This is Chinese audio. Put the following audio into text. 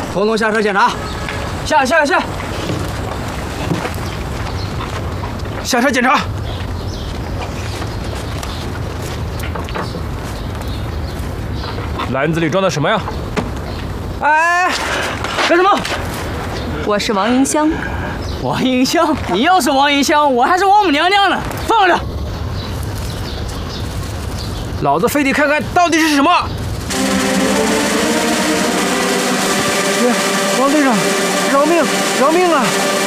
统统下车检查。下！下车检查。 篮子里装的什么呀？ 哎，干什么？ 我是王迎香。 王迎香？你要是王迎香，我还是王母娘娘呢。放着。老子非得看看到底是什么。王队长，饶命啊！